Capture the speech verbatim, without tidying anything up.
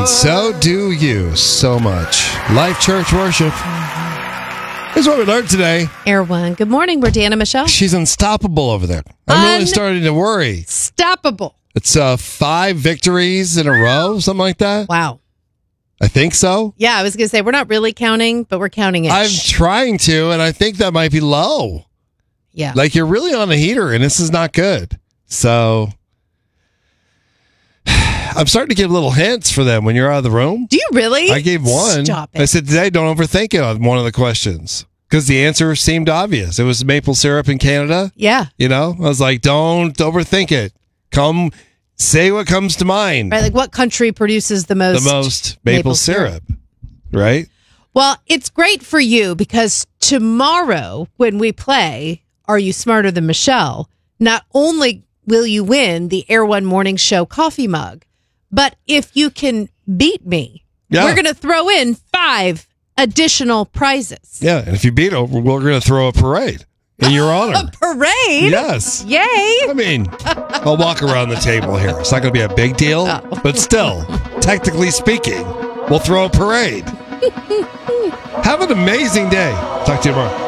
And so do you so much. Life Church Worship. Here's what we learned today. Air One. Good morning. We're Dan and Michelle. She's unstoppable over there. I'm really starting to worry. Unstoppable. It's uh, five victories in a row, something like that. Wow. I think so. Yeah, I was going to say, we're not really counting, but we're counting it. I'm trying to, and I think that might be low. Yeah. Like, you're really on a heater, and this is not good. So, I'm starting to give little hints for them when you're out of the room. Do you really? I gave one. Stop it. I said, today, don't overthink it on one of the questions. Because the answer seemed obvious. It was maple syrup in Canada. Yeah. You know? I was like, don't overthink it. Come, say what comes to mind. Right, like what country produces the most The most maple, maple syrup. syrup. Right? Well, it's great for you because tomorrow when we play Are You Smarter Than Michelle, not only will you win the Air One Morning Show coffee mug, but if you can beat me, yeah. we're going to throw in five additional prizes. Yeah, and if you beat her, we're going to throw a parade in your honor. A parade? Yes. Yay. I mean, I'll walk around the table here. It's not going to be a big deal, oh. but still, technically speaking, we'll throw a parade. Have an amazing day. Talk to you tomorrow.